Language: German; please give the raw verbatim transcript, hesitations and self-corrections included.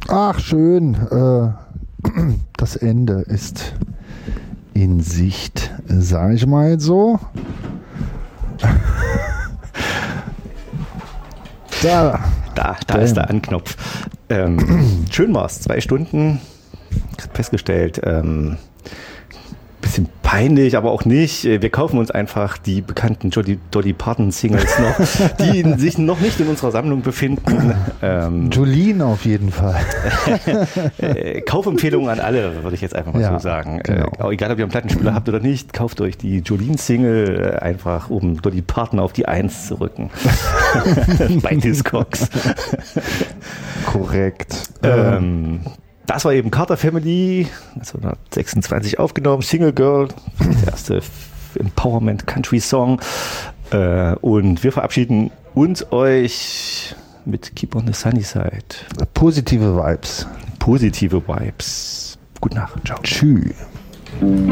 Ach, schön. Äh, das Ende ist in Sicht, sage ich mal so. Da, da, da ist der Anknopf. Ähm, schön war's, zwei Stunden. Festgestellt, ähm, bisschen peinlich, aber auch nicht. Wir kaufen uns einfach die bekannten Dolly, Dolly Parton Singles noch, die in, sich noch nicht in unserer Sammlung befinden. Ähm, Jolene auf jeden Fall. äh, Kaufempfehlung an alle, würde ich jetzt einfach mal ja, so sagen. Genau. Äh, egal, ob ihr einen Plattenspieler habt oder nicht, kauft euch die Jolene Single einfach, um Dolly Parton auf die Eins zu rücken. Bei Discogs. Korrekt. Ähm, Das war eben Carter Family, neunzehnhundertsechsundzwanzig aufgenommen, Single Girl, der erste Empowerment Country Song. Und wir verabschieden uns euch mit Keep on the Sunny Side. Positive Vibes. Positive Vibes. Gute Nacht. Ciao. Tschüss.